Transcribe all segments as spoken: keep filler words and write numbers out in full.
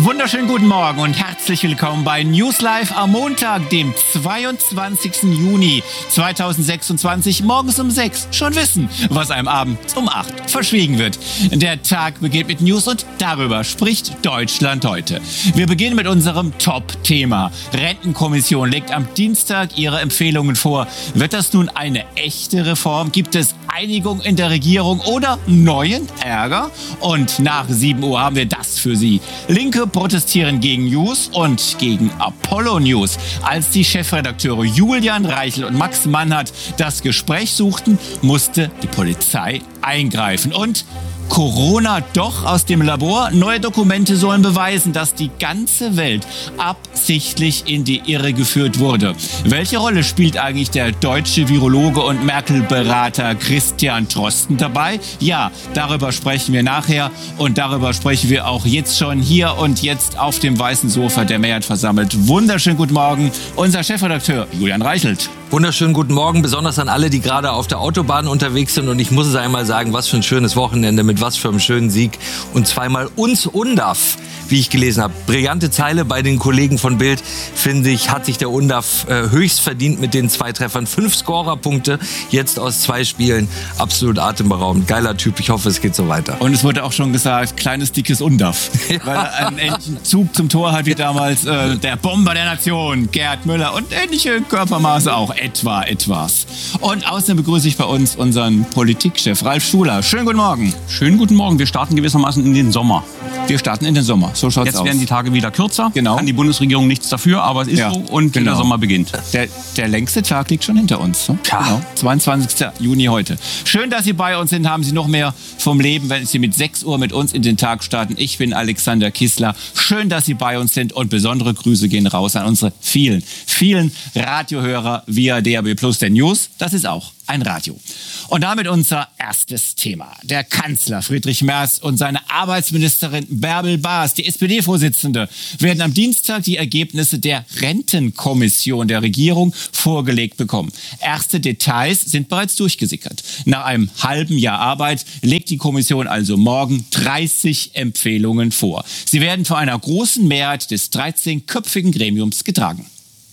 Wunderschönen guten Morgen und herzlich willkommen bei News Live am Montag, dem zweiundzwanzigsten Juni zweitausendsechsundzwanzig, morgens um sechs. Schon wissen, was einem abends um acht verschwiegen wird. Der Tag beginnt mit News und darüber spricht Deutschland heute. Wir beginnen mit unserem Top-Thema. Rentenkommission legt am Dienstag ihre Empfehlungen vor. Wird das nun eine echte Reform? Gibt es Einigung in der Regierung oder neuen Ärger? Und nach sieben Uhr haben wir das für Sie. Linke protestieren gegen News und gegen Apollo News. Als die Chefredakteure Julian Reichel und Max Mannhardt das Gespräch suchten, musste die Polizei eingreifen. Und Corona doch aus dem Labor. Neue Dokumente sollen beweisen, dass die ganze Welt absichtlich in die Irre geführt wurde. Welche Rolle spielt eigentlich der deutsche Virologe und Merkel-Berater Christian Drosten dabei? Ja, darüber sprechen wir nachher und darüber sprechen wir auch jetzt schon hier und jetzt auf dem weißen Sofa der Mehrheit versammelt. Wunderschönen guten Morgen, unser Chefredakteur Julian Reichelt. Wunderschönen guten Morgen, besonders an alle, die gerade auf der Autobahn unterwegs sind. Und ich muss es einmal sagen, was für ein schönes Wochenende mit was für einem schönen Sieg. Und zweimal uns Undaf, wie ich gelesen habe. Brillante Zeile bei den Kollegen von Bild, finde ich, hat sich der Undaf äh, höchst verdient mit den zwei Treffern. Fünf Scorerpunkte jetzt aus zwei Spielen. Absolut atemberaubend. Geiler Typ, ich hoffe, es geht so weiter. Und es wurde auch schon gesagt, kleines, dickes Undaf. Ja. Weil er einen ähnlichen Zug zum Tor hat wie damals äh, der Bomber der Nation, Gerd Müller. Und ähnliche Körpermaße auch. Etwa etwas. Und außerdem begrüße ich bei uns unseren Politikchef Ralf Schuler. Schönen guten Morgen. Schönen guten Morgen. Wir starten gewissermaßen in den Sommer. Wir starten in den Sommer. So schaut's Jetzt aus. werden die Tage wieder kürzer. Genau. Kann die Bundesregierung nichts dafür, aber es ist Ja, so. Und genau. der Sommer beginnt. Der, der längste Tag liegt schon hinter uns. Ne? Ja. Genau. zweiundzwanzigsten Juni heute. Schön, dass Sie bei uns sind. Haben Sie noch mehr vom Leben, wenn Sie mit sechs Uhr mit uns in den Tag starten. Ich bin Alexander Kissler. Schön, dass Sie bei uns sind. Und besondere Grüße gehen raus an unsere vielen, vielen Radiohörer via D A B Plus. Der News, das ist auch ein Radio. Und damit unser erstes Thema. Der Kanzler Friedrich Merz und seine Arbeitsministerin Bärbel Baas, die S P D-Vorsitzende, werden am Dienstag die Ergebnisse der Rentenkommission der Regierung vorgelegt bekommen. Erste Details sind bereits durchgesickert. Nach einem halben Jahr Arbeit legt die Kommission also morgen dreißig Empfehlungen vor. Sie werden von einer großen Mehrheit des dreizehnköpfigen Gremiums getragen.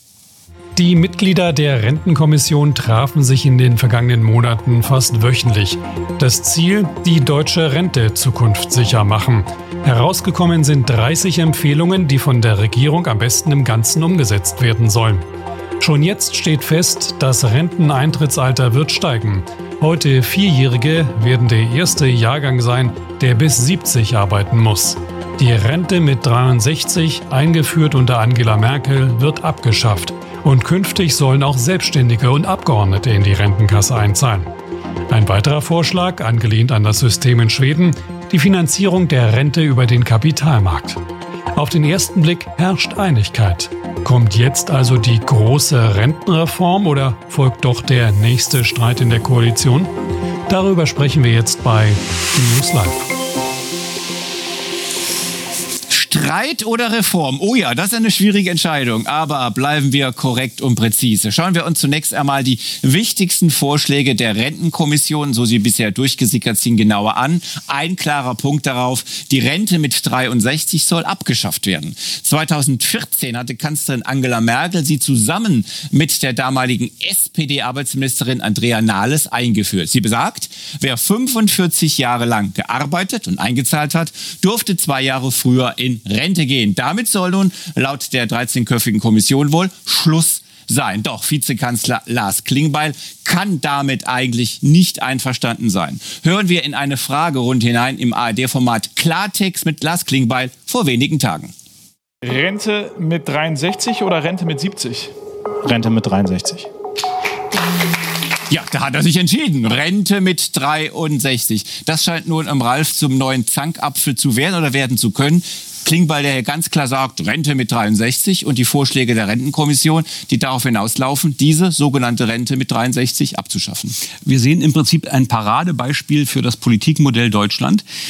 Die Mitglieder der Rentenkommission trafen sich in den vergangenen Monaten fast wöchentlich. Das Ziel: die deutsche Rente zukunftssicher machen. Herausgekommen sind dreißig Empfehlungen, die von der Regierung am besten im Ganzen umgesetzt werden sollen. Schon jetzt steht fest, das Renteneintrittsalter wird steigen. Heute Vierjährige werden der erste Jahrgang sein, der bis siebzig arbeiten muss. Die Rente mit dreiundsechzig, eingeführt unter Angela Merkel, wird abgeschafft. Und künftig sollen auch Selbstständige und Abgeordnete in die Rentenkasse einzahlen. Ein weiterer Vorschlag, angelehnt an das System in Schweden, die Finanzierung der Rente über den Kapitalmarkt. Auf den ersten Blick herrscht Einigkeit. Kommt jetzt also die große Rentenreform oder folgt doch der nächste Streit in der Koalition? Darüber sprechen wir jetzt bei News Live. Streit oder Reform? Oh ja, das ist eine schwierige Entscheidung, aber bleiben wir korrekt und präzise. Schauen wir uns zunächst einmal die wichtigsten Vorschläge der Rentenkommission, so sie bisher durchgesickert sind, genauer an. Ein klarer Punkt darauf: die Rente mit dreiundsechzig soll abgeschafft werden. zweitausendvierzehn hatte Kanzlerin Angela Merkel sie zusammen mit der damaligen S P D-Arbeitsministerin Andrea Nahles eingeführt. Sie besagt, wer fünfundvierzig Jahre lang gearbeitet und eingezahlt hat, durfte zwei Jahre früher in Rente gehen. Damit soll nun laut der dreizehnköpfigen Kommission wohl Schluss sein. Doch Vizekanzler Lars Klingbeil kann damit eigentlich nicht einverstanden sein. Hören wir in eine Fragerunde hinein im A R D-Format Klartext mit Lars Klingbeil vor wenigen Tagen. Rente mit dreiundsechzig oder Rente mit siebzig? Rente mit dreiundsechzig. Ja, da hat er sich entschieden. Rente mit dreiundsechzig. Das scheint nun im Ralf zum neuen Zankapfel zu werden oder werden zu können. Klingbeil, der hier ganz klar sagt, Rente mit dreiundsechzig, und die Vorschläge der Rentenkommission, die darauf hinauslaufen, diese sogenannte Rente mit dreiundsechzig abzuschaffen. Wir sehen im Prinzip ein Paradebeispiel für das Politikmodell Deutschland.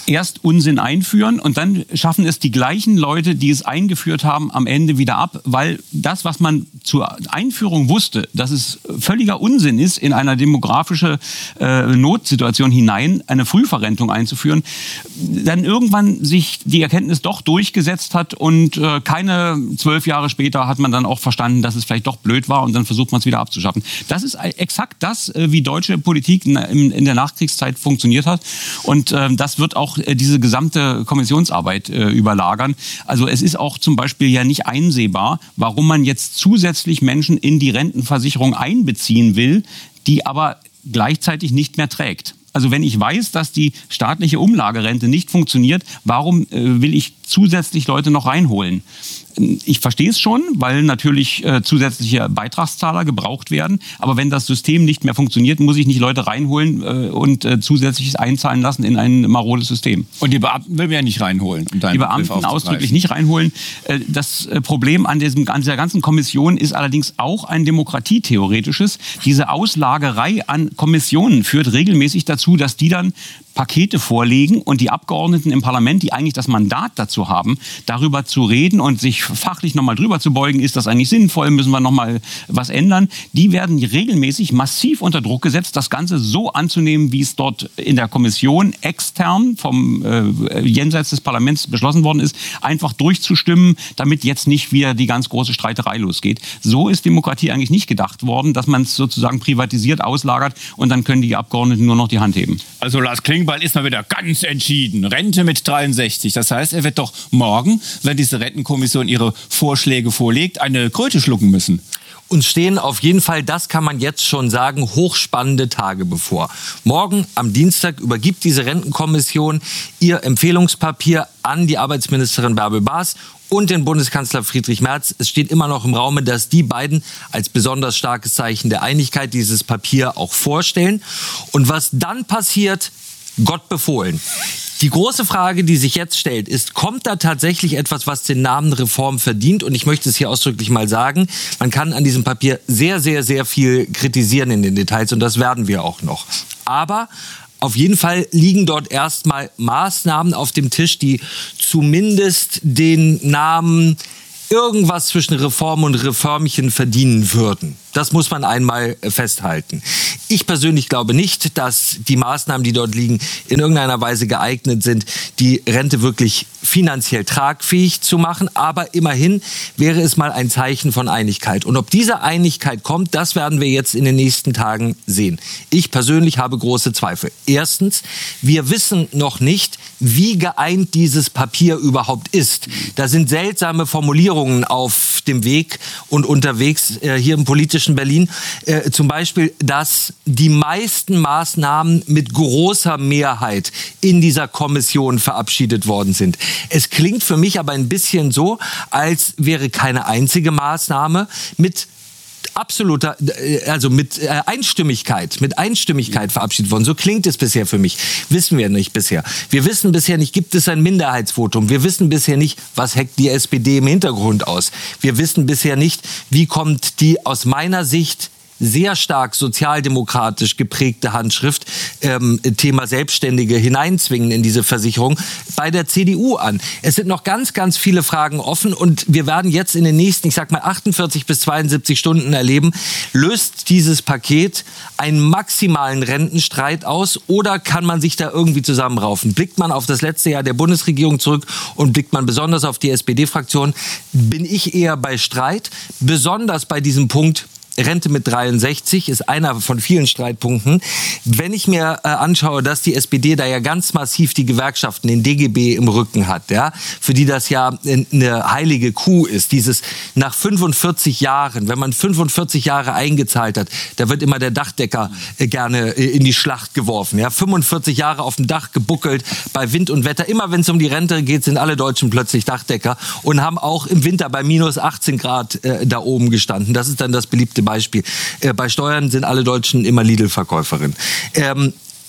erst Unsinn einführen und dann schaffen es die gleichen Leute, die es eingeführt haben, am Ende wieder ab, weil das, was man zur Einführung wusste, dass es völliger Unsinn ist, in eine demografische äh, Notsituation hinein eine Frühverrentung einzuführen, dann irgendwann sich die Erkenntnis doch durchgesetzt hat und äh, keine zwölf Jahre später hat man dann auch verstanden, dass es vielleicht doch blöd war und dann versucht man es wieder abzuschaffen. Das ist exakt das, äh, wie deutsche Politik in, in der Nachkriegszeit funktioniert hat und äh, das wird auch diese gesamte Kommissionsarbeit äh, überlagern. Also es ist auch zum Beispiel ja nicht einsehbar, warum man jetzt zusätzlich Menschen in die Rentenversicherung einbeziehen will, die aber gleichzeitig nicht mehr trägt. Also wenn ich weiß, dass die staatliche Umlagerente nicht funktioniert, warum äh, will ich zusätzlich Leute noch reinholen? Ich verstehe es schon, weil natürlich äh, zusätzliche Beitragszahler gebraucht werden. Aber wenn das System nicht mehr funktioniert, muss ich nicht Leute reinholen äh, und äh, zusätzliches einzahlen lassen in ein marodes System. Und die Beamten will man ja nicht reinholen. Um die Beamten ausdrücklich nicht reinholen. Äh, das äh, Problem an, diesem, an dieser ganzen Kommission ist allerdings auch ein demokratietheoretisches. Diese Auslagerei an Kommissionen führt regelmäßig dazu, dass die dann Pakete vorlegen und die Abgeordneten im Parlament, die eigentlich das Mandat dazu haben, darüber zu reden und sich fachlich nochmal drüber zu beugen, ist das eigentlich sinnvoll, müssen wir nochmal was ändern, die werden regelmäßig massiv unter Druck gesetzt, das Ganze so anzunehmen, wie es dort in der Kommission extern vom äh, jenseits des Parlaments beschlossen worden ist, einfach durchzustimmen, damit jetzt nicht wieder die ganz große Streiterei losgeht. So ist Demokratie eigentlich nicht gedacht worden, dass man es sozusagen privatisiert, auslagert und dann können die Abgeordneten nur noch die Hand heben. Also Lars Klingbeil ist mal wieder ganz entschieden. Rente mit dreiundsechzig. Das heißt, er wird doch morgen, wenn diese Rentenkommission ihre Vorschläge vorlegt, eine Kröte schlucken müssen. Uns stehen auf jeden Fall, das kann man jetzt schon sagen, hochspannende Tage bevor. Morgen am Dienstag übergibt diese Rentenkommission ihr Empfehlungspapier an die Arbeitsministerin Bärbel Baas und den Bundeskanzler Friedrich Merz. Es steht immer noch im Raume, dass die beiden als besonders starkes Zeichen der Einigkeit dieses Papier auch vorstellen. Und was dann passiert, Gott befohlen. Die große Frage, die sich jetzt stellt, ist, kommt da tatsächlich etwas, was den Namen Reform verdient? Und ich möchte es hier ausdrücklich mal sagen, man kann an diesem Papier sehr, sehr, sehr viel kritisieren in den Details und das werden wir auch noch. Aber auf jeden Fall liegen dort erstmal Maßnahmen auf dem Tisch, die zumindest den Namen irgendwas zwischen Reform und Reformchen verdienen würden. Das muss man einmal festhalten. Ich persönlich glaube nicht, dass die Maßnahmen, die dort liegen, in irgendeiner Weise geeignet sind, die Rente wirklich finanziell tragfähig zu machen. Aber immerhin wäre es mal ein Zeichen von Einigkeit. Und ob diese Einigkeit kommt, das werden wir jetzt in den nächsten Tagen sehen. Ich persönlich habe große Zweifel. Erstens, wir wissen noch nicht, wie geeint dieses Papier überhaupt ist. Da sind seltsame Formulierungen auf dem Weg und unterwegs äh, hier im politischen Berlin. Äh, zum Beispiel, dass die meisten Maßnahmen mit großer Mehrheit in dieser Kommission verabschiedet worden sind. Es klingt für mich aber ein bisschen so, als wäre keine einzige Maßnahme mit absoluter, also mit Einstimmigkeit, mit Einstimmigkeit verabschiedet worden. So klingt es bisher für mich. Wissen wir nicht bisher. Wir wissen bisher nicht, gibt es ein Minderheitsvotum. Wir wissen bisher nicht, was hackt die S P D im Hintergrund aus. Wir wissen bisher nicht, wie kommt die aus meiner Sicht sehr stark sozialdemokratisch geprägte Handschrift, ähm, Thema Selbstständige hineinzwingen in diese Versicherung, bei der C D U an. Es sind noch ganz, ganz viele Fragen offen und wir werden jetzt in den nächsten, ich sag mal, achtundvierzig bis zweiundsiebzig Stunden erleben, löst dieses Paket einen maximalen Rentenstreit aus oder kann man sich da irgendwie zusammenraufen? Blickt man auf das letzte Jahr der Bundesregierung zurück und blickt man besonders auf die S P D-Fraktion, bin ich eher bei Streit, besonders bei diesem Punkt, Rente mit dreiundsechzig ist einer von vielen Streitpunkten. Wenn ich mir äh, anschaue, dass die S P D da ja ganz massiv die Gewerkschaften, den D G B im Rücken hat, ja, für die das ja eine heilige Kuh ist, dieses nach fünfundvierzig Jahren, wenn man fünfundvierzig Jahre eingezahlt hat, da wird immer der Dachdecker äh, gerne äh, in die Schlacht geworfen, ja, fünfundvierzig Jahre auf dem Dach gebuckelt bei Wind und Wetter. Immer wenn es um die Rente geht, sind alle Deutschen plötzlich Dachdecker und haben auch im Winter bei minus achtzehn Grad äh, da oben gestanden. Das ist dann das beliebte Beispiel. Äh, bei Steuern sind alle Deutschen immer Lidl-Verkäuferin. Ähm,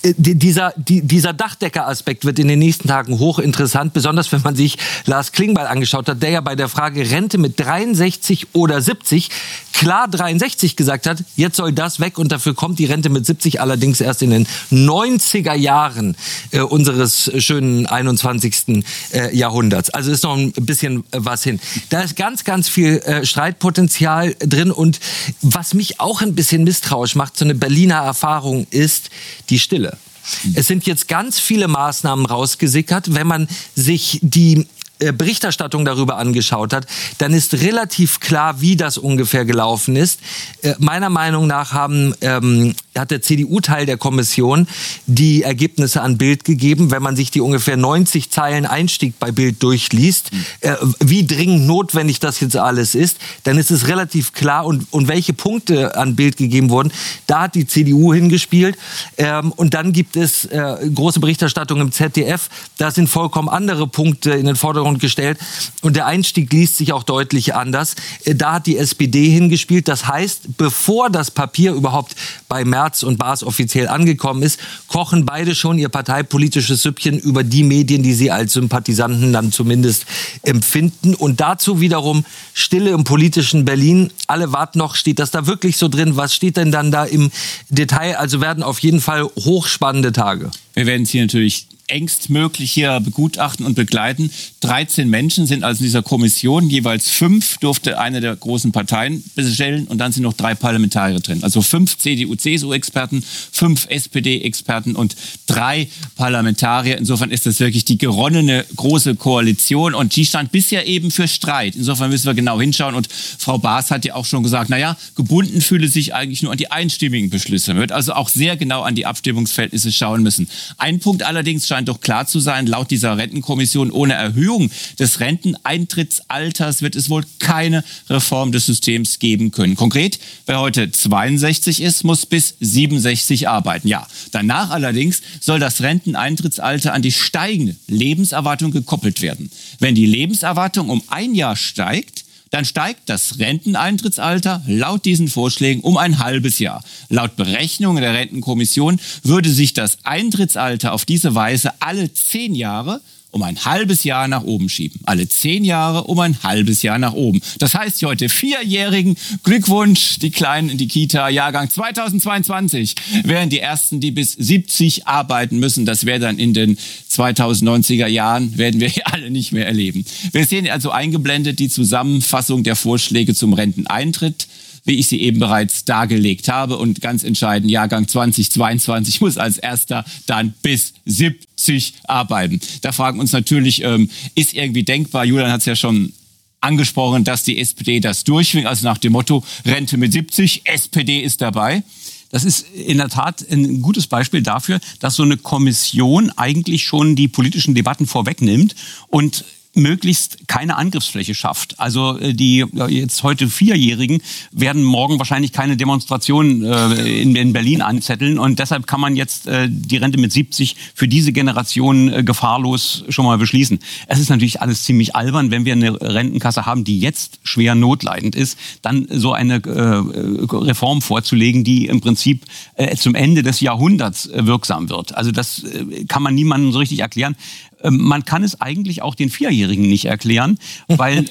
dieser, die, dieser Dachdecker-Aspekt wird in den nächsten Tagen hochinteressant, besonders wenn man sich Lars Klingbeil angeschaut hat, der ja bei der Frage Rente mit dreiundsechzig oder siebzig klar dreiundsechzig gesagt hat, jetzt soll das weg und dafür kommt die Rente mit siebzig allerdings erst in den neunziger Jahren äh, unseres schönen einundzwanzigsten Äh, Jahrhunderts. Also ist noch ein bisschen äh, was hin. Da ist ganz, ganz viel äh, Streitpotenzial drin und was mich auch ein bisschen misstrauisch macht, so eine Berliner Erfahrung ist die Stille. Es sind jetzt ganz viele Maßnahmen rausgesickert. Wenn man sich die Berichterstattung darüber angeschaut hat, dann ist relativ klar, wie das ungefähr gelaufen ist. Äh, meiner Meinung nach haben, ähm, hat der C D U-Teil der Kommission die Ergebnisse an Bild gegeben. Wenn man sich die ungefähr neunzig Zeilen Einstieg bei Bild durchliest, äh, wie dringend notwendig das jetzt alles ist, dann ist es relativ klar. Und, und welche Punkte an Bild gegeben wurden, da hat die C D U hingespielt. Ähm, und dann gibt es äh, große Berichterstattung im Z D F. Da sind vollkommen andere Punkte in den Vordergrund gestellt. Und der Einstieg liest sich auch deutlich anders. Da hat die S P D hingespielt. Das heißt, bevor das Papier überhaupt bei Merz und Baas offiziell angekommen ist, kochen beide schon ihr parteipolitisches Süppchen über die Medien, die sie als Sympathisanten dann zumindest empfinden. Und dazu wiederum Stille im politischen Berlin. Alle warten noch, steht das da wirklich so drin? Was steht denn dann da im Detail? Also werden auf jeden Fall hochspannende Tage. Wir werden es hier natürlich engstmöglich hier begutachten und begleiten. dreizehn Menschen sind also in dieser Kommission, jeweils fünf durfte eine der großen Parteien bestellen und dann sind noch drei Parlamentarier drin. Also fünf C D U-C S U-Experten, fünf S P D-Experten und drei Parlamentarier. Insofern ist das wirklich die geronnene große Koalition und die stand bisher eben für Streit. Insofern müssen wir genau hinschauen und Frau Baas hat ja auch schon gesagt, naja, gebunden fühle sich eigentlich nur an die einstimmigen Beschlüsse. Man wird also auch sehr genau an die Abstimmungsverhältnisse schauen müssen. Ein Punkt allerdings scheint doch klar zu sein, laut dieser Rentenkommission, ohne Erhöhung des Renteneintrittsalters wird es wohl keine Reform des Systems geben können. Konkret, wer heute zweiundsechzig ist, muss bis siebenundsechzig arbeiten. Ja, danach allerdings soll das Renteneintrittsalter an die steigende Lebenserwartung gekoppelt werden. Wenn die Lebenserwartung um ein Jahr steigt, dann steigt das Renteneintrittsalter laut diesen Vorschlägen um ein halbes Jahr. Laut Berechnungen der Rentenkommission würde sich das Eintrittsalter auf diese Weise alle zehn Jahre um ein halbes Jahr nach oben schieben. Alle zehn Jahre um ein halbes Jahr nach oben. Das heißt, die heute Vierjährigen, Glückwunsch, die Kleinen in die Kita, Jahrgang zweitausendzweiundzwanzig, wären die Ersten, die bis siebzig arbeiten müssen. Das wäre dann in den zweitausendneunziger Jahren, werden wir hier alle nicht mehr erleben. Wir sehen also eingeblendet die Zusammenfassung der Vorschläge zum Renteneintritt, wie ich sie eben bereits dargelegt habe. Und ganz entscheidend, Jahrgang zweitausendzweiundzwanzig muss als erster dann bis siebzig arbeiten. Da fragen uns natürlich, ähm, ist irgendwie denkbar, Julian hat es ja schon angesprochen, dass die S P D das durchwinkt, also nach dem Motto Rente mit siebzig, S P D ist dabei. Das ist in der Tat ein gutes Beispiel dafür, dass so eine Kommission eigentlich schon die politischen Debatten vorwegnimmt und möglichst keine Angriffsfläche schafft. Also die jetzt heute Vierjährigen werden morgen wahrscheinlich keine Demonstrationen äh, in, in Berlin anzetteln und deshalb kann man jetzt äh, die Rente mit siebzig für diese Generation äh, gefahrlos schon mal beschließen. Es ist natürlich alles ziemlich albern, wenn wir eine Rentenkasse haben, die jetzt schwer notleidend ist, dann so eine äh, Reform vorzulegen, die im Prinzip äh, zum Ende des Jahrhunderts äh, wirksam wird. Also das äh, kann man niemandem so richtig erklären. Man kann es eigentlich auch den Vierjährigen nicht erklären, weil,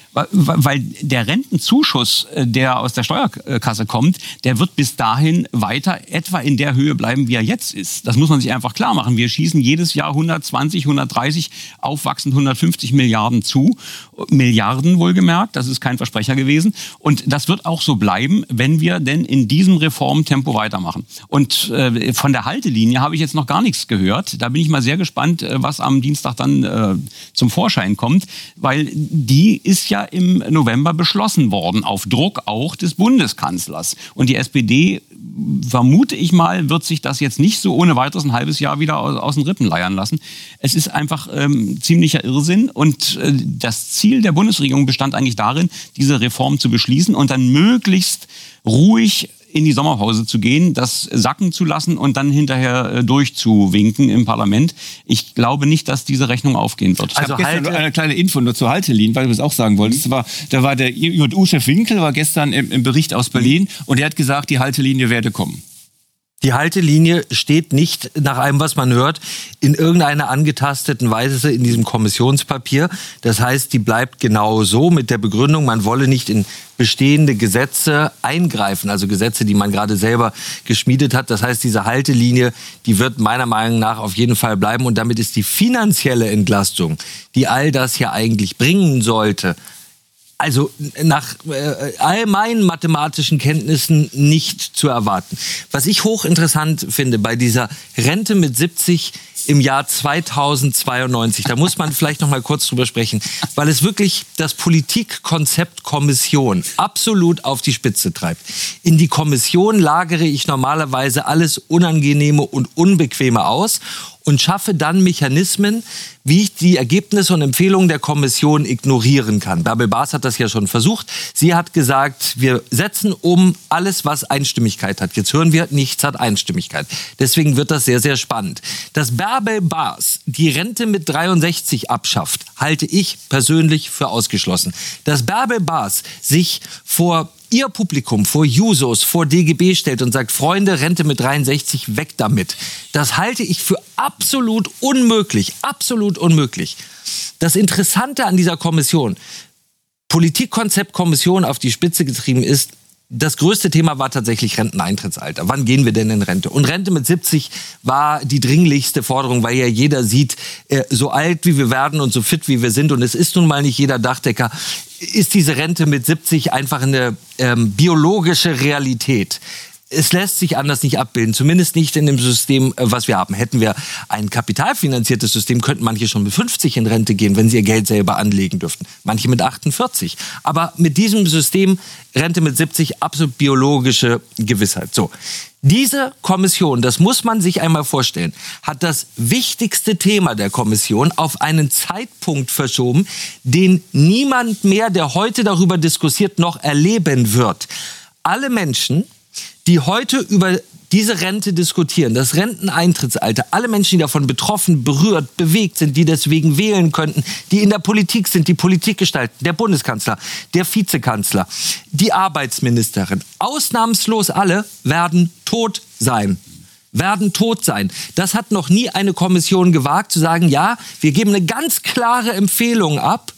weil der Rentenzuschuss, der aus der Steuerkasse kommt, der wird bis dahin weiter etwa in der Höhe bleiben, wie er jetzt ist. Das muss man sich einfach klar machen. Wir schießen jedes Jahr hundertzwanzig, hundertdreißig, aufwachsend hundertfünfzig Milliarden zu. Milliarden wohlgemerkt, das ist kein Versprecher gewesen. Und das wird auch so bleiben, wenn wir denn in diesem Reformtempo weitermachen. Und äh, von der Haltelinie habe ich jetzt noch gar nichts gehört. Da bin ich mal sehr gespannt, was am Dienstag dann äh, zum Vorschein kommt, weil die ist ja im November beschlossen worden, auf Druck auch des Bundeskanzlers. Und die S P D, vermute ich mal, wird sich das jetzt nicht so ohne weiteres ein halbes Jahr wieder aus, aus den Rippen leiern lassen. Es ist einfach ähm, ziemlicher Irrsinn und äh, das Ziel der Bundesregierung bestand eigentlich darin, diese Reform zu beschließen und dann möglichst ruhig in die Sommerpause zu gehen, das sacken zu lassen und dann hinterher äh, durchzuwinken im Parlament. Ich glaube nicht, dass diese Rechnung aufgehen wird. Also gestern Halte, eine kleine Info nur zur Haltelin, weil du das auch sagen wolltest. Mhm. War, da war der J U-Chef Winkel, war gestern im, im Bericht aus Berlin und er hat gesagt, die Haltelinie werde kommen. Die Haltelinie steht nicht nach allem, was man hört, in irgendeiner angetasteten Weise in diesem Kommissionspapier. Das heißt, die bleibt genau so mit der Begründung, man wolle nicht in bestehende Gesetze eingreifen, also Gesetze, die man gerade selber geschmiedet hat. Das heißt, diese Haltelinie, die wird meiner Meinung nach auf jeden Fall bleiben. Und damit ist die finanzielle Entlastung, die all das hier eigentlich bringen sollte, also nach äh, all meinen mathematischen Kenntnissen nicht zu erwarten. Was ich hochinteressant finde bei dieser Rente mit siebzig im Jahr zweitausendzweiundneunzig, da muss man vielleicht noch mal kurz drüber sprechen, weil es wirklich das Politikkonzept Kommission absolut auf die Spitze treibt. In die Kommission lagere ich normalerweise alles Unangenehme und Unbequeme aus und schaffe dann Mechanismen, wie ich die Ergebnisse und Empfehlungen der Kommission ignorieren kann. Bärbel Baas hat das ja schon versucht. Sie hat gesagt, wir setzen um alles, was Einstimmigkeit hat. Jetzt hören wir, nichts hat Einstimmigkeit. Deswegen wird das sehr, sehr spannend. Dass Bärbel Baas die Rente mit dreiundsechzig abschafft, halte ich persönlich für ausgeschlossen. Dass Bärbel Baas sich vor ihr Publikum, vor Jusos, vor D G B stellt und sagt, Freunde, Rente mit dreiundsechzig, weg damit. Das halte ich für absolut unmöglich, absolut unmöglich. Das Interessante an dieser Kommission, Politikkonzept Kommission auf die Spitze getrieben ist, das größte Thema war tatsächlich Renteneintrittsalter. Wann gehen wir denn in Rente? Und Rente mit siebzig war die dringlichste Forderung, weil ja jeder sieht, äh, so alt wie wir werden und so fit wie wir sind, und es ist nun mal nicht jeder Dachdecker, ist diese Rente mit siebzig einfach eine ähm, biologische Realität. Es lässt sich anders nicht abbilden, zumindest nicht in dem System, was wir haben. Hätten wir ein kapitalfinanziertes System, könnten manche schon mit fünfzig in Rente gehen, wenn sie ihr Geld selber anlegen dürften. Manche mit achtundvierzig. Aber mit diesem System Rente mit siebzig, absolut biologische Gewissheit. So. Diese Kommission, das muss man sich einmal vorstellen, hat das wichtigste Thema der Kommission auf einen Zeitpunkt verschoben, den niemand mehr, der heute darüber diskutiert, noch erleben wird. Alle Menschen, die heute über diese Rente diskutieren, das Renteneintrittsalter, alle Menschen, die davon betroffen, berührt, bewegt sind, die deswegen wählen könnten, die in der Politik sind, die Politik gestalten, der Bundeskanzler, der Vizekanzler, die Arbeitsministerin, ausnahmslos alle werden tot sein. werden tot sein. Das hat noch nie eine Kommission gewagt, zu sagen, ja, wir geben eine ganz klare Empfehlung ab,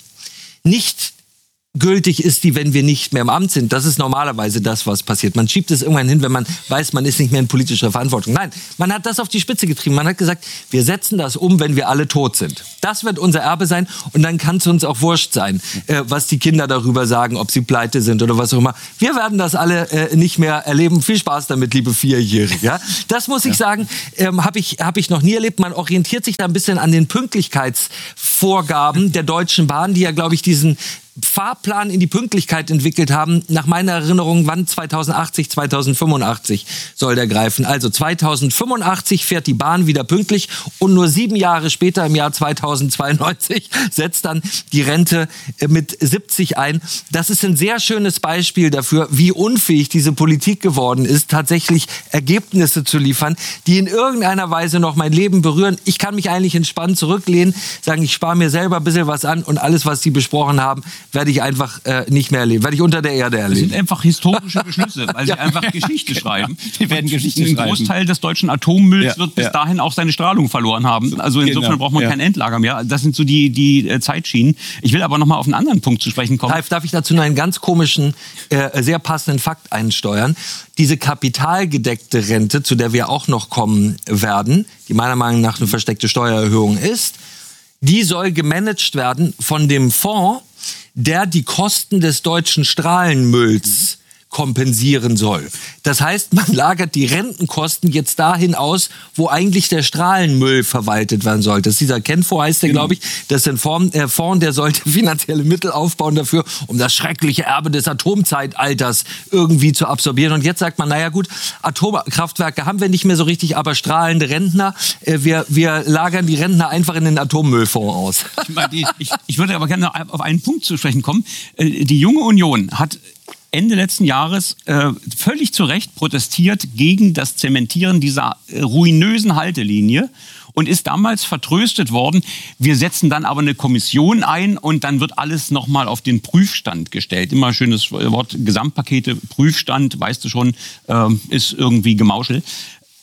nicht gültig ist die, wenn wir nicht mehr im Amt sind. Das ist normalerweise das, was passiert. Man schiebt es irgendwann hin, wenn man weiß, man ist nicht mehr in politischer Verantwortung. Nein, man hat das auf die Spitze getrieben. Man hat gesagt, wir setzen das um, wenn wir alle tot sind. Das wird unser Erbe sein, und dann kann es uns auch wurscht sein, äh, was die Kinder darüber sagen, ob sie pleite sind oder was auch immer. Wir werden das alle äh, nicht mehr erleben. Viel Spaß damit, liebe Vierjährige. Ja? Das muss ich ja. sagen, ähm, habe ich, hab ich noch nie erlebt. Man orientiert sich da ein bisschen an den Pünktlichkeitsvorgaben der Deutschen Bahn, die ja, glaube ich, diesen Fahrplan in die Pünktlichkeit entwickelt haben. Nach meiner Erinnerung, wann? zweitausendachtzig, zweitausendfünfundachtzig soll der greifen. Also zweitausendfünfundachtzig fährt die Bahn wieder pünktlich, und nur sieben Jahre später, im Jahr zweitausendzweiundneunzig, setzt dann die Rente mit siebzig ein. Das ist ein sehr schönes Beispiel dafür, wie unfähig diese Politik geworden ist, tatsächlich Ergebnisse zu liefern, die in irgendeiner Weise noch mein Leben berühren. Ich kann mich eigentlich entspannt zurücklehnen, sagen, ich spare mir selber ein bisschen was an, und alles, was Sie besprochen haben, werde ich einfach äh, nicht mehr erleben, werde ich unter der Erde erleben. Das sind einfach historische Beschlüsse, weil sie ja. einfach Geschichte schreiben. Die werden Geschichte Ein schreiben. Großteil des deutschen Atommülls ja. wird bis ja. dahin auch seine Strahlung verloren haben. Also insofern genau. braucht man ja. kein Endlager mehr. Das sind so die, die äh, Zeitschienen. Ich will aber noch mal auf einen anderen Punkt zu sprechen kommen. Ralf, darf ich dazu noch einen ganz komischen, äh, sehr passenden Fakt einsteuern? Diese kapitalgedeckte Rente, zu der wir auch noch kommen werden, die meiner Meinung nach eine versteckte Steuererhöhung ist, die soll gemanagt werden von dem Fonds, der die Kosten des deutschen Strahlenmülls kompensieren soll. Das heißt, man lagert die Rentenkosten jetzt dahin aus, wo eigentlich der Strahlenmüll verwaltet werden sollte. Das ist dieser Kenfonds, heißt der, glaube ich. Das ist ein Fonds, äh, Fonds, der sollte finanzielle Mittel aufbauen dafür, um das schreckliche Erbe des Atomzeitalters irgendwie zu absorbieren. Und jetzt sagt man, naja gut, Atomkraftwerke haben wir nicht mehr so richtig, aber strahlende Rentner, äh, wir, wir lagern die Rentner einfach in den Atommüllfonds aus. Ich, ich, ich würde aber gerne auf einen Punkt zu sprechen kommen. Die Junge Union hat Ende letzten Jahres äh, völlig zu Recht protestiert gegen das Zementieren dieser äh, ruinösen Haltelinie und ist damals vertröstet worden. Wir setzen dann aber eine Kommission ein, und dann wird alles nochmal auf den Prüfstand gestellt. Immer schönes Wort, Gesamtpakete, Prüfstand, weißt du schon, äh, ist irgendwie Gemauschel.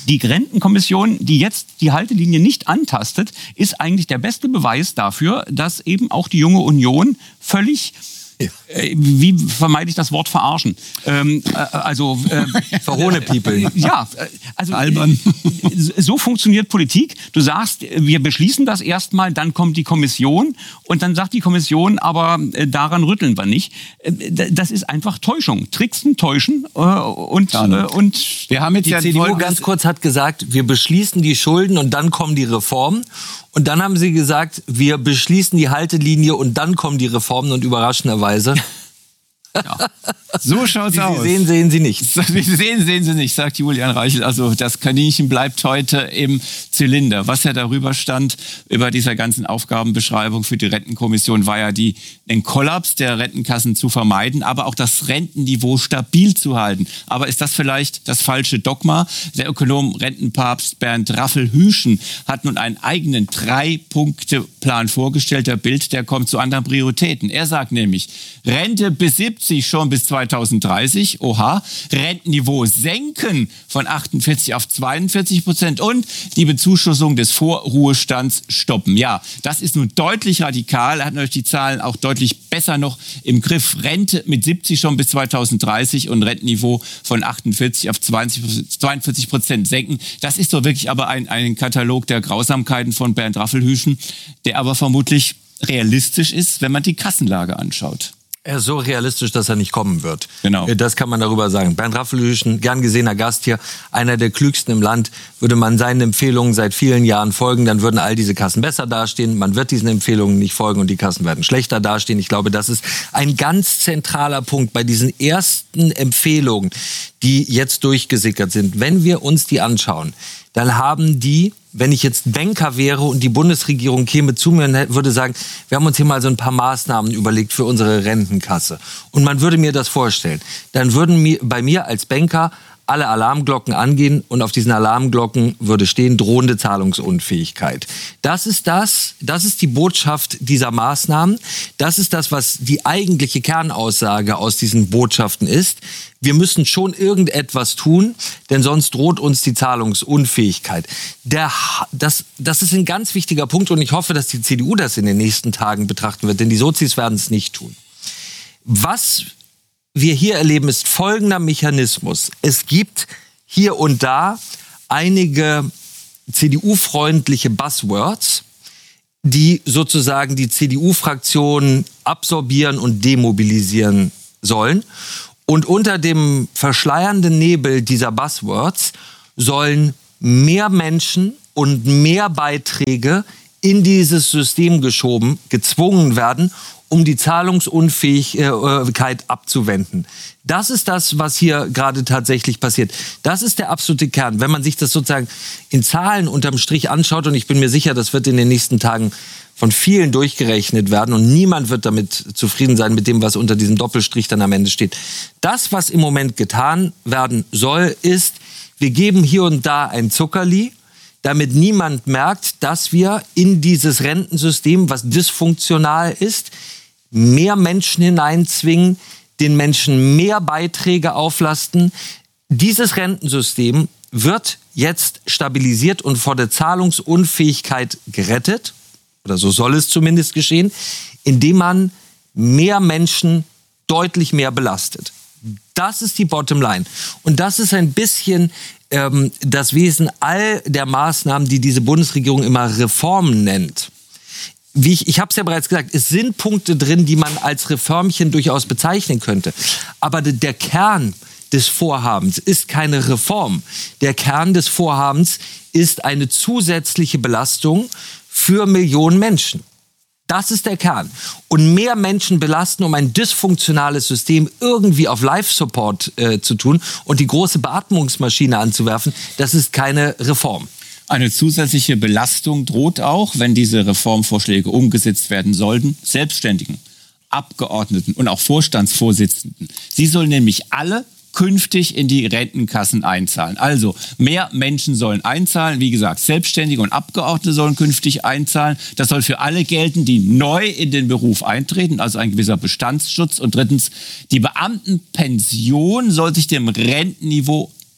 Die Rentenkommission, die jetzt die Haltelinie nicht antastet, ist eigentlich der beste Beweis dafür, dass eben auch die junge Union völlig, ja. äh, wie vermeide ich das Wort verarschen? Ähm, äh, also äh, Verhohne-People. Ja, also albern. So funktioniert Politik. Du sagst, wir beschließen das erstmal, dann kommt die Kommission und dann sagt die Kommission, aber äh, daran rütteln wir nicht. Äh, das ist einfach Täuschung. Tricksen, täuschen äh, und, äh, und wir haben jetzt die ja C D U Folgendes- ganz kurz hat gesagt, wir beschließen die Schulden und dann kommen die Reformen. Und dann haben sie gesagt, wir beschließen die Haltelinie und dann kommen die Reformen und überraschenderweise. Ja. So schaut's Wie aus. Sie sehen, sehen Sie nicht. Wie Sie sehen, sehen Sie nicht, sagt Julian Reichel. Also das Kaninchen bleibt heute im Zylinder. Was ja darüber stand, über dieser ganzen Aufgabenbeschreibung für die Rentenkommission, war ja die, den Kollaps der Rentenkassen zu vermeiden, aber auch das Rentenniveau stabil zu halten. Aber ist das vielleicht das falsche Dogma? Der Ökonom Rentenpapst Bernd Raffel-Hüschen hat nun einen eigenen Drei-Punkte-Plan vorgestellt. Der Bild, der kommt zu anderen Prioritäten. Er sagt nämlich, Rente bis siebzig schon bis zweitausenddreißig, oha, Rentenniveau senken von achtundvierzig auf zweiundvierzig Prozent und die Bezuschussung des Vorruhestands stoppen. Ja, das ist nun deutlich radikal, er hat natürlich die Zahlen auch deutlich besser noch im Griff. Rente mit siebzig schon bis zweitausenddreißig und Rentenniveau von achtundvierzig auf zweiundvierzig Prozent senken. Das ist doch wirklich aber ein, ein Katalog der Grausamkeiten von Bernd Raffel-Hüschen, der aber vermutlich realistisch ist, wenn man die Kassenlage anschaut. Er ist so realistisch, dass er nicht kommen wird. Genau. Das kann man darüber sagen. Bernd Raffel-Hüschen, gern gesehener Gast hier, einer der klügsten im Land. Würde man seinen Empfehlungen seit vielen Jahren folgen, dann würden all diese Kassen besser dastehen. Man wird diesen Empfehlungen nicht folgen und die Kassen werden schlechter dastehen. Ich glaube, das ist ein ganz zentraler Punkt bei diesen ersten Empfehlungen, die jetzt durchgesickert sind. Wenn wir uns die anschauen, dann haben die, wenn ich jetzt Banker wäre und die Bundesregierung käme zu mir und würde sagen, wir haben uns hier mal so ein paar Maßnahmen überlegt für unsere Rentenkasse. Und man würde mir das vorstellen. Dann würden mir, bei mir als Banker alle Alarmglocken angehen und auf diesen Alarmglocken würde stehen, drohende Zahlungsunfähigkeit. Das ist das, das ist die Botschaft dieser Maßnahmen. Das ist das, was die eigentliche Kernaussage aus diesen Botschaften ist. Wir müssen schon irgendetwas tun, denn sonst droht uns die Zahlungsunfähigkeit. Der, das, das ist ein ganz wichtiger Punkt und ich hoffe, dass die C D U das in den nächsten Tagen betrachten wird, denn die Sozis werden es nicht tun. Was wir hier erleben, ist folgender Mechanismus. Es gibt hier und da einige C D U-freundliche Buzzwords, die sozusagen die C D U-Fraktion absorbieren und demobilisieren sollen. Und unter dem verschleiernden Nebel dieser Buzzwords sollen mehr Menschen und mehr Beiträge in dieses System geschoben, gezwungen werden, um die Zahlungsunfähigkeit abzuwenden. Das ist das, was hier gerade tatsächlich passiert. Das ist der absolute Kern. Wenn man sich das sozusagen in Zahlen unterm Strich anschaut, und ich bin mir sicher, das wird in den nächsten Tagen von vielen durchgerechnet werden und niemand wird damit zufrieden sein mit dem, was unter diesem Doppelstrich dann am Ende steht. Das, was im Moment getan werden soll, ist, wir geben hier und da ein Zuckerli, damit niemand merkt, dass wir in dieses Rentensystem, was dysfunktional ist, mehr Menschen hineinzwingen, den Menschen mehr Beiträge auflasten. Dieses Rentensystem wird jetzt stabilisiert und vor der Zahlungsunfähigkeit gerettet, oder so soll es zumindest geschehen, indem man mehr Menschen deutlich mehr belastet. Das ist die Bottomline. Und das ist ein bisschen ähm, das Wesen all der Maßnahmen, die diese Bundesregierung immer Reformen nennt. Wie ich, ich habe es ja bereits gesagt, es sind Punkte drin, die man als Reformchen durchaus bezeichnen könnte. Aber de, der Kern des Vorhabens ist keine Reform. Der Kern des Vorhabens ist eine zusätzliche Belastung für Millionen Menschen. Das ist der Kern. Und mehr Menschen belasten, um ein dysfunktionales System irgendwie auf Life-Support äh, zu tun und die große Beatmungsmaschine anzuwerfen, das ist keine Reform. Eine zusätzliche Belastung droht auch, wenn diese Reformvorschläge umgesetzt werden sollten, Selbstständigen, Abgeordneten und auch Vorstandsvorsitzenden. Sie sollen nämlich alle künftig in die Rentenkassen einzahlen. Also mehr Menschen sollen einzahlen. Wie gesagt, Selbstständige und Abgeordnete sollen künftig einzahlen. Das soll für alle gelten, die neu in den Beruf eintreten, also ein gewisser Bestandsschutz. Und drittens, die Beamtenpension soll sich dem Rentenniveau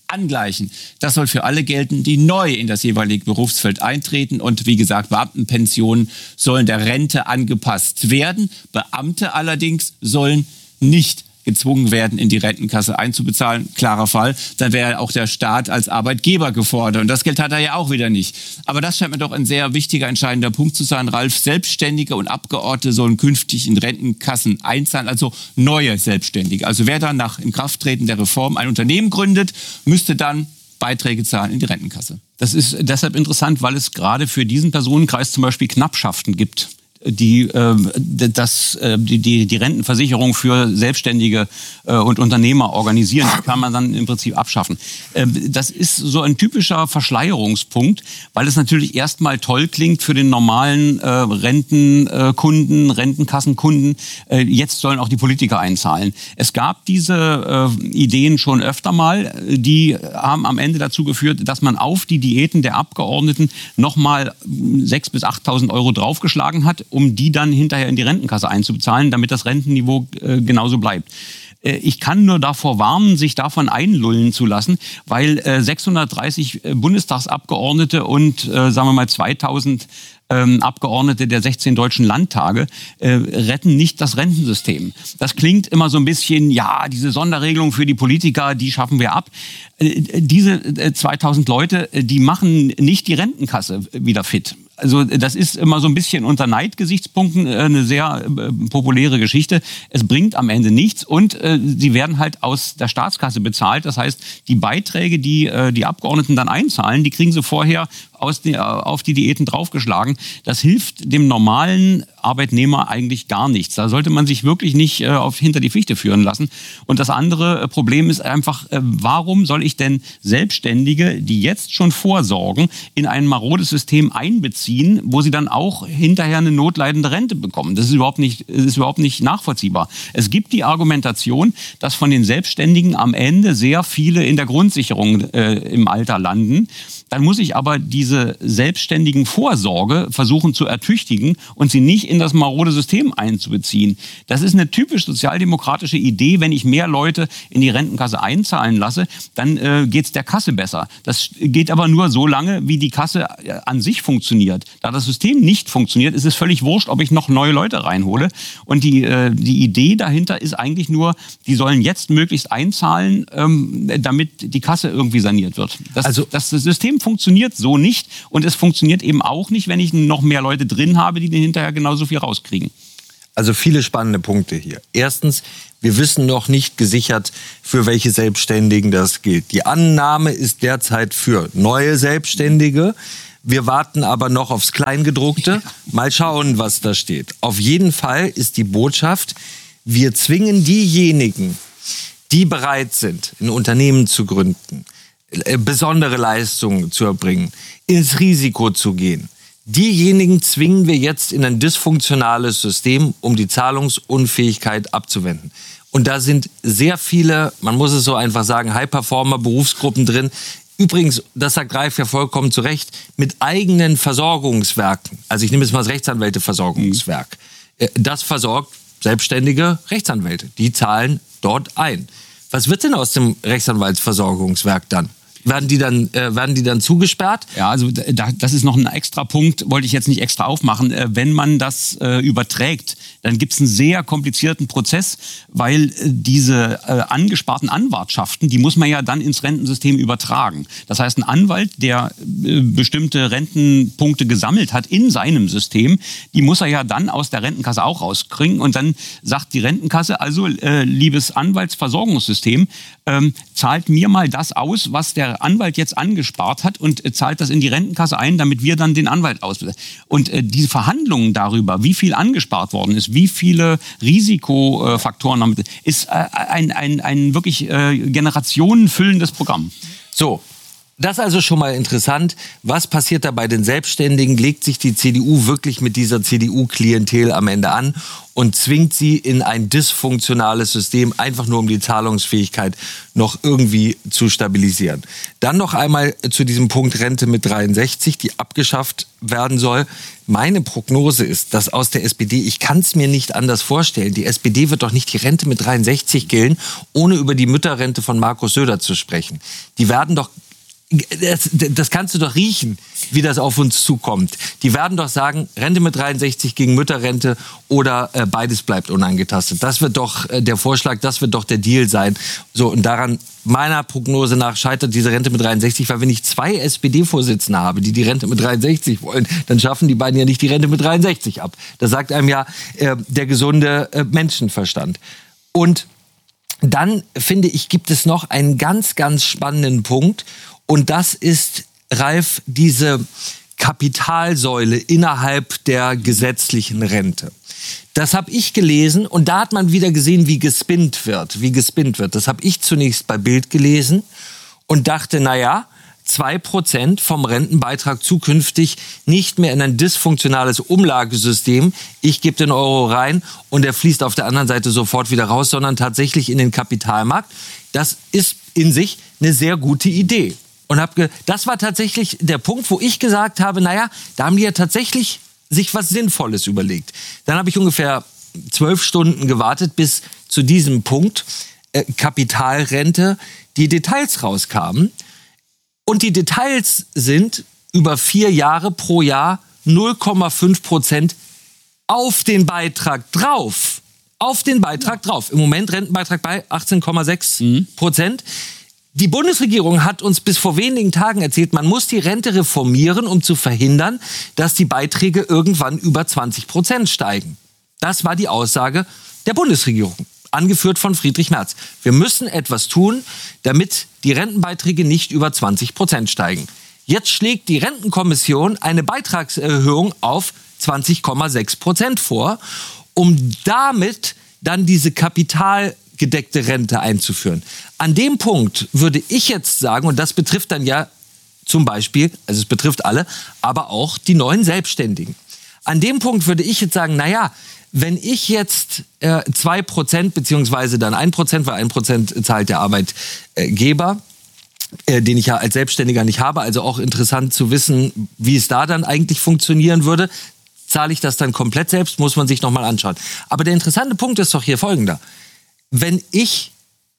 angleichen. Das soll für alle gelten, die neu in das jeweilige Berufsfeld eintreten. Und wie gesagt, Beamtenpensionen sollen der Rente angepasst werden. Beamte allerdings sollen nicht gezwungen werden, in die Rentenkasse einzubezahlen. Klarer Fall. Dann wäre auch der Staat als Arbeitgeber gefordert. Und das Geld hat er ja auch wieder nicht. Aber das scheint mir doch ein sehr wichtiger, entscheidender Punkt zu sein. Ralf, Selbstständige und Abgeordnete sollen künftig in Rentenkassen einzahlen, also neue Selbstständige. Also wer dann nach Inkrafttreten der Reform ein Unternehmen gründet, müsste dann Beiträge zahlen in die Rentenkasse. Das ist deshalb interessant, weil es gerade für diesen Personenkreis zum Beispiel Knappschaften gibt, die, äh, das, äh, die, die, die Rentenversicherung für Selbstständige äh, und Unternehmer organisieren. Die kann man dann im Prinzip abschaffen. Äh, das ist so ein typischer Verschleierungspunkt, weil es natürlich erstmal toll klingt für den normalen äh, Rentenkunden, Rentenkassenkunden. Äh, jetzt sollen auch die Politiker einzahlen. Es gab diese äh, Ideen schon öfter mal. Die haben am Ende dazu geführt, dass man auf die Diäten der Abgeordneten nochmal sechstausend bis achttausend Euro draufgeschlagen hat, um die dann hinterher in die Rentenkasse einzubezahlen, damit das Rentenniveau äh, genauso bleibt. Äh, ich kann nur davor warnen, sich davon einlullen zu lassen, weil äh, sechshundertdreißig äh, Bundestagsabgeordnete und, äh, sagen wir mal, zweitausend ähm, Abgeordnete der sechzehn deutschen Landtage äh, retten nicht das Rentensystem. Das klingt immer so ein bisschen, ja, diese Sonderregelung für die Politiker, die schaffen wir ab. Äh, diese äh, zweitausend Leute, äh, die machen nicht die Rentenkasse wieder fit. Also das ist immer so ein bisschen unter Neidgesichtspunkten eine sehr äh, populäre Geschichte. Es bringt am Ende nichts und äh, sie werden halt aus der Staatskasse bezahlt. Das heißt, die Beiträge, die äh, die Abgeordneten dann einzahlen, die kriegen sie vorher aus die, auf die Diäten draufgeschlagen. Das hilft dem normalen Arbeitnehmer eigentlich gar nichts. Da sollte man sich wirklich nicht äh, auf, hinter die Fichte führen lassen. Und das andere äh, Problem ist einfach, äh, warum soll ich denn Selbstständige, die jetzt schon vorsorgen, in ein marodes System einbeziehen, wo sie dann auch hinterher eine notleidende Rente bekommen? Das ist überhaupt nicht, das ist überhaupt nicht nachvollziehbar. Es gibt die Argumentation, dass von den Selbstständigen am Ende sehr viele in der Grundsicherung äh, im Alter landen. Dann muss ich aber diese selbstständigen Vorsorge versuchen zu ertüchtigen und sie nicht in das marode System einzubeziehen. Das ist eine typisch sozialdemokratische Idee. Wenn ich mehr Leute in die Rentenkasse einzahlen lasse, dann äh, geht es der Kasse besser. Das geht aber nur so lange, wie die Kasse äh, an sich funktioniert. Da das System nicht funktioniert, ist es völlig wurscht, ob ich noch neue Leute reinhole. Und die, äh, die Idee dahinter ist eigentlich nur, die sollen jetzt möglichst einzahlen, ähm, damit die Kasse irgendwie saniert wird. Das, also das System funktioniert so nicht und es funktioniert eben auch nicht, wenn ich noch mehr Leute drin habe, die den hinterher genauso viel rauskriegen. Also viele spannende Punkte hier. Erstens, wir wissen noch nicht gesichert, für welche Selbstständigen das gilt. Die Annahme ist derzeit für neue Selbstständige. Wir warten aber noch aufs Kleingedruckte. Mal schauen, was da steht. Auf jeden Fall ist die Botschaft, wir zwingen diejenigen, die bereit sind, ein Unternehmen zu gründen, besondere Leistungen zu erbringen, ins Risiko zu gehen. Diejenigen zwingen wir jetzt in ein dysfunktionales System, um die Zahlungsunfähigkeit abzuwenden. Und da sind sehr viele, man muss es so einfach sagen, High-Performer-Berufsgruppen drin. Übrigens, das sagt Ralf ja vollkommen zu Recht, mit eigenen Versorgungswerken. Also ich nehme jetzt mal das Rechtsanwälte-Versorgungswerk. Das versorgt selbstständige Rechtsanwälte. Die zahlen dort ein. Was wird denn aus dem Rechtsanwaltsversorgungswerk dann? Werden die dann, äh, werden die dann zugesperrt? Ja, also da, das ist noch ein extra Punkt, wollte ich jetzt nicht extra aufmachen. Äh, wenn man das äh, überträgt, dann gibt es einen sehr komplizierten Prozess, weil äh, diese äh, angesparten Anwartschaften, die muss man ja dann ins Rentensystem übertragen. Das heißt, ein Anwalt, der äh, bestimmte Rentenpunkte gesammelt hat in seinem System, die muss er ja dann aus der Rentenkasse auch rauskriegen. Und dann sagt die Rentenkasse, also äh, liebes Anwaltsversorgungssystem, ähm, zahlt mir mal das aus, was der Anwalt jetzt angespart hat und äh, zahlt das in die Rentenkasse ein, damit wir dann den Anwalt ausbezahlen. Und äh, diese Verhandlungen darüber, wie viel angespart worden ist, wie viele Risikofaktoren damit, ist äh, ein, ein, ein wirklich äh, generationenfüllendes Programm. So, Das ist also schon mal interessant. Was passiert da bei den Selbstständigen? Legt sich die C D U wirklich mit dieser C D U-Klientel am Ende an und zwingt sie in ein dysfunktionales System, einfach nur um die Zahlungsfähigkeit noch irgendwie zu stabilisieren? Dann noch einmal zu diesem Punkt Rente mit dreiundsechzig, die abgeschafft werden soll. Meine Prognose ist, dass aus der S P D, ich kann es mir nicht anders vorstellen, die S P D wird doch nicht die Rente mit dreiundsechzig killen, ohne über die Mütterrente von Markus Söder zu sprechen. Die werden doch Das, das kannst du doch riechen, wie das auf uns zukommt. Die werden doch sagen, Rente mit dreiundsechzig gegen Mütterrente oder äh, beides bleibt unangetastet. Das wird doch äh, der Vorschlag, das wird doch der Deal sein. So, und daran, meiner Prognose nach, scheitert diese Rente mit dreiundsechzig, weil wenn ich zwei S P D-Vorsitzende habe, die die Rente mit dreiundsechzig wollen, dann schaffen die beiden ja nicht die Rente mit dreiundsechzig ab. Das sagt einem ja äh, der gesunde äh, Menschenverstand. Und dann, finde ich, gibt es noch einen ganz, ganz spannenden Punkt. Und das ist, Ralf, diese Kapitalsäule innerhalb der gesetzlichen Rente. Das habe ich gelesen und da hat man wieder gesehen, wie gespinnt wird, wie gespinnt wird. Das habe ich zunächst bei Bild gelesen und dachte, naja, zwei Prozent vom Rentenbeitrag zukünftig nicht mehr in ein dysfunktionales Umlagesystem. Ich gebe den Euro rein und er fließt auf der anderen Seite sofort wieder raus, sondern tatsächlich in den Kapitalmarkt. Das ist in sich eine sehr gute Idee. Und hab ge- das war tatsächlich der Punkt, wo ich gesagt habe, naja, da haben die ja tatsächlich sich was Sinnvolles überlegt. Dann habe ich ungefähr zwölf Stunden gewartet, bis zu diesem Punkt äh, Kapitalrente die Details rauskamen. Und die Details sind über vier Jahre pro Jahr null Komma fünf Prozent auf den Beitrag drauf. Auf den Beitrag drauf. Im Moment Rentenbeitrag bei achtzehn Komma sechs Prozent. Mhm. Die Bundesregierung hat uns bis vor wenigen Tagen erzählt, man muss die Rente reformieren, um zu verhindern, dass die Beiträge irgendwann über zwanzig Prozent steigen. Das war die Aussage der Bundesregierung, angeführt von Friedrich Merz. Wir müssen etwas tun, damit die Rentenbeiträge nicht über zwanzig Prozent steigen. Jetzt schlägt die Rentenkommission eine Beitragserhöhung auf zwanzig Komma sechs Prozent vor, um damit dann diese Kapital gedeckte Rente einzuführen. An dem Punkt würde ich jetzt sagen, und das betrifft dann ja zum Beispiel, also es betrifft alle, aber auch die neuen Selbstständigen. An dem Punkt würde ich jetzt sagen, naja, wenn ich jetzt äh, zwei Prozent beziehungsweise dann ein Prozent, weil ein Prozent zahlt der Arbeitgeber, äh, den ich ja als Selbstständiger nicht habe, also auch interessant zu wissen, wie es da dann eigentlich funktionieren würde, zahle ich das dann komplett selbst, muss man sich nochmal anschauen. Aber der interessante Punkt ist doch hier folgender. Wenn ich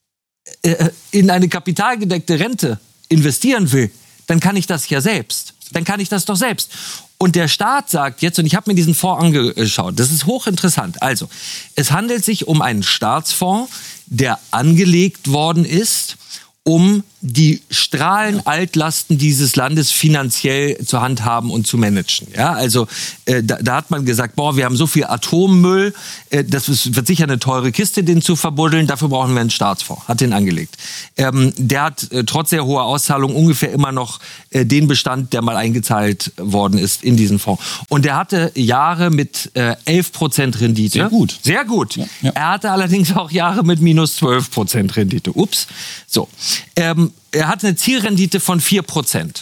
äh, in eine kapitalgedeckte Rente investieren will, dann kann ich das ja selbst. Dann kann ich das doch selbst. Und der Staat sagt jetzt, und ich habe mir diesen Fonds angeschaut, das ist hochinteressant. Also, es handelt sich um einen Staatsfonds, der angelegt worden ist, um die Strahlenaltlasten dieses Landes finanziell zu handhaben und zu managen. Ja, also äh, da, da hat man gesagt, boah, wir haben so viel Atommüll, äh, das ist, wird sicher eine teure Kiste, den zu verbuddeln, dafür brauchen wir einen Staatsfonds. Hat den angelegt. Ähm, der hat äh, trotz sehr hoher Auszahlung ungefähr immer noch äh, den Bestand, der mal eingezahlt worden ist in diesen Fonds. Und der hatte Jahre mit äh, elf Prozent Rendite. Sehr gut. Sehr gut. Ja, ja. Er hatte allerdings auch Jahre mit minus zwölf Prozent Rendite. Ups. So. Ähm, er hat eine Zielrendite von vier Prozent.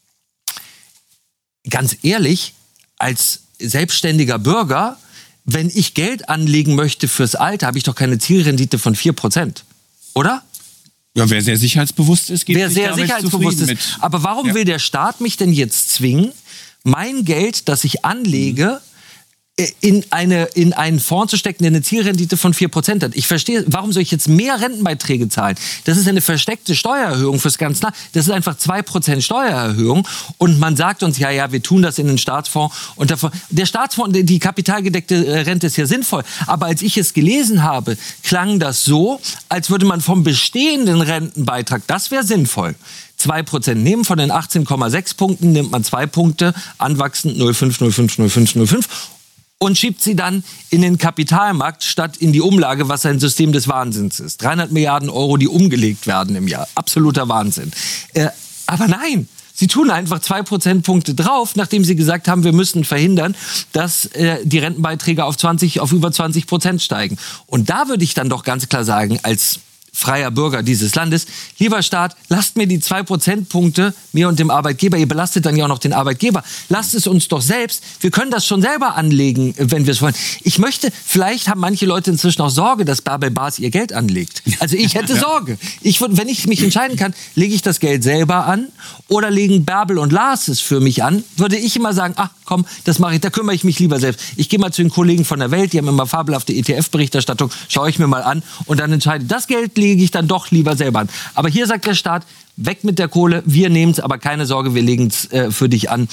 Ganz ehrlich, als selbstständiger Bürger, wenn ich Geld anlegen möchte fürs Alter, habe ich doch keine Zielrendite von vier Prozent. Oder? Ja, wer sehr sicherheitsbewusst ist, geht Wer sich sehr damit sicherheitsbewusst zufrieden ist. mit. Aber warum Ja. will der Staat mich denn jetzt zwingen, mein Geld, das ich anlege, in, eine, in einen Fonds zu stecken, der eine Zielrendite von vier Prozent hat? Ich verstehe, warum soll ich jetzt mehr Rentenbeiträge zahlen? Das ist eine versteckte Steuererhöhung fürs ganze Land. Das ist einfach zwei Prozent Steuererhöhung. Und man sagt uns, ja, ja, wir tun das in den Staatsfonds. Und davon, der Staatsfonds, die kapitalgedeckte Rente ist ja sinnvoll. Aber als ich es gelesen habe, klang das so, als würde man vom bestehenden Rentenbeitrag, das wäre sinnvoll, zwei Prozent nehmen. Von den achtzehn Komma sechs Punkten nimmt man zwei Punkte, anwachsend null Komma fünf, null Komma fünf, null Komma fünf, null Komma fünf. Und schiebt sie dann in den Kapitalmarkt statt in die Umlage, was ein System des Wahnsinns ist. dreihundert Milliarden Euro, die umgelegt werden im Jahr. Absoluter Wahnsinn. Äh, aber nein, sie tun einfach zwei Prozentpunkte drauf, nachdem sie gesagt haben, wir müssen verhindern, dass äh, die Rentenbeiträge auf, zwanzig, auf über zwanzig Prozent steigen. Und da würde ich dann doch ganz klar sagen, als freier Bürger dieses Landes. Lieber Staat, lasst mir die zwei Prozentpunkte, mir und dem Arbeitgeber, ihr belastet dann ja auch noch den Arbeitgeber, lasst es uns doch selbst, wir können das schon selber anlegen, wenn wir es wollen. Ich möchte, vielleicht haben manche Leute inzwischen auch Sorge, dass Bärbel Baas ihr Geld anlegt. Also ich hätte Sorge. Ich würd, wenn ich mich entscheiden kann, lege ich das Geld selber an oder legen Bärbel und Lars es für mich an, würde ich immer sagen, ach komm, das mache ich, da kümmere ich mich lieber selbst. Ich gehe mal zu den Kollegen von der Welt, die haben immer fabelhafte E T F-Berichterstattung, schaue ich mir mal an und dann entscheide, das Geld lege ich dann doch lieber selber an. Aber hier sagt der Staat, weg mit der Kohle, wir nehmen es, aber keine Sorge, wir legen es äh, für dich an.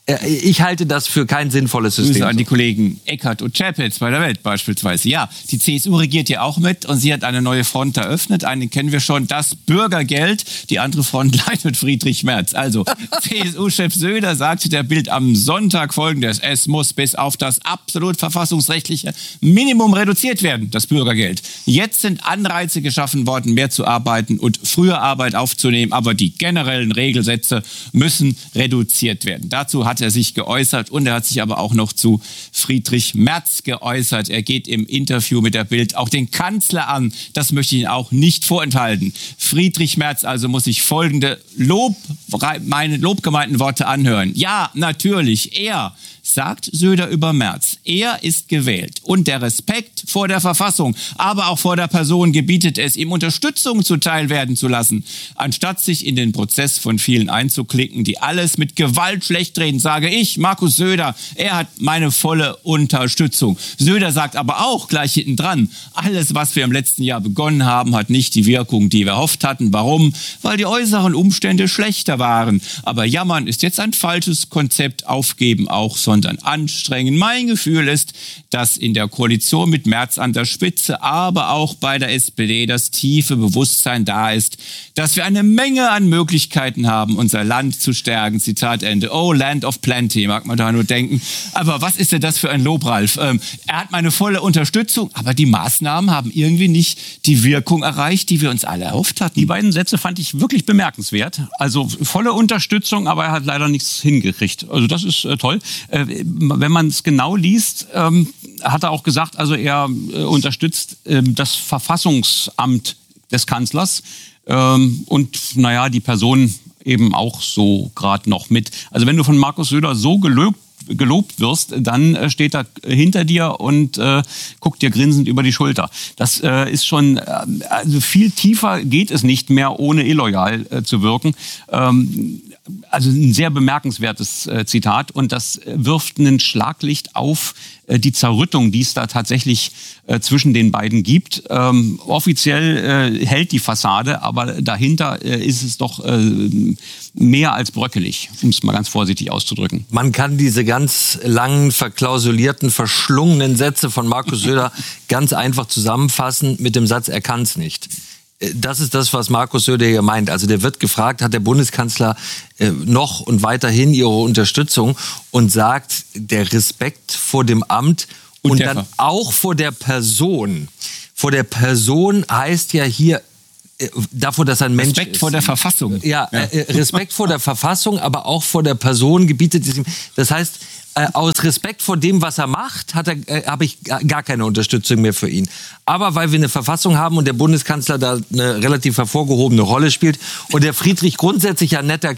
Ich halte das für kein sinnvolles System. Grüße an die Kollegen Eckert und Chapitz bei der Welt beispielsweise. Ja, die C S U regiert ja auch mit und sie hat eine neue Front eröffnet. Eine kennen wir schon, das Bürgergeld. Die andere Front leitet Friedrich Merz. Also C S U-Chef Söder sagte der Bild am Sonntag Folgendes: Es muss bis auf das absolut verfassungsrechtliche Minimum reduziert werden, das Bürgergeld. Jetzt sind Anreize geschaffen worden, mehr zu arbeiten und früher Arbeit aufzunehmen. Aber die generellen Regelsätze müssen reduziert werden. Dazu hat er sich geäußert und er hat sich aber auch noch zu Friedrich Merz geäußert. Er geht im Interview mit der Bild auch den Kanzler an. Das möchte ich Ihnen auch nicht vorenthalten. Friedrich Merz also muss sich folgende Lob, meine lobgemeinten Worte anhören. Ja, natürlich, er, sagt Söder über Merz. Er ist gewählt und der Respekt vor der Verfassung, aber auch vor der Person gebietet es, ihm Unterstützung zuteil werden zu lassen. Anstatt sich in den Prozess von vielen einzuklicken, die alles mit Gewalt schlecht reden, sage ich, Markus Söder, er hat meine volle Unterstützung. Söder sagt aber auch gleich hinten dran, alles, was wir im letzten Jahr begonnen haben, hat nicht die Wirkung, die wir erhofft hatten. Warum? Weil die äußeren Umstände schlechter waren. Aber jammern ist jetzt ein falsches Konzept, aufgeben auch, sondern anstrengen. Mein Gefühl ist, dass in der Koalition mit Merz an der Spitze, aber auch bei der S P D das tiefe Bewusstsein da ist, dass wir eine Menge an Möglichkeiten haben, unser Land zu stärken. Zitat Ende. Oh, Land of Plenty, mag man da nur denken. Aber was ist denn das für ein Lob, Ralf? Ähm, er hat meine volle Unterstützung, aber die Maßnahmen haben irgendwie nicht die Wirkung erreicht, die wir uns alle erhofft hatten. Die beiden Sätze fand ich wirklich bemerkenswert. Also volle Unterstützung, aber er hat leider nichts hingekriegt. Also das ist äh, toll. Äh, wenn man es genau liest, ähm, hat er auch gesagt, also er äh, unterstützt äh, das Verfassungsamt des Kanzlers ähm, und naja, die Person eben auch so gerade noch mit. Also wenn du von Markus Söder so gelobt gelobt wirst, dann äh, steht er hinter dir und äh, guckt dir grinsend über die Schulter. Das äh, ist schon, äh, also viel tiefer geht es nicht mehr, ohne illoyal äh, zu wirken. Ähm, also ein sehr bemerkenswertes äh, Zitat und das wirft ein Schlaglicht auf äh, die Zerrüttung, die es da tatsächlich äh, zwischen den beiden gibt. Ähm, offiziell äh, hält die Fassade, aber dahinter äh, ist es doch äh, mehr als bröckelig, um es mal ganz vorsichtig auszudrücken. Man kann diese ganz langen, verklausulierten, verschlungenen Sätze von Markus Söder ganz einfach zusammenfassen mit dem Satz, er kann es nicht. Das ist das, was Markus Söder hier meint. Also der wird gefragt, hat der Bundeskanzler äh, noch und weiterhin ihre Unterstützung und sagt, der Respekt vor dem Amt und, und dann auch vor der Person. Vor der Person heißt ja hier, äh, davor, dass ein Mensch Respekt ist. vor der Verfassung. Ja, äh, Respekt vor der Verfassung, aber auch vor der Person gebietet es ihm. Das heißt, äh, aus Respekt vor dem, was er macht, hat er, äh, habe ich gar keine Unterstützung mehr für ihn. Aber weil wir eine Verfassung haben und der Bundeskanzler da eine relativ hervorgehobene Rolle spielt und der Friedrich grundsätzlich ein netter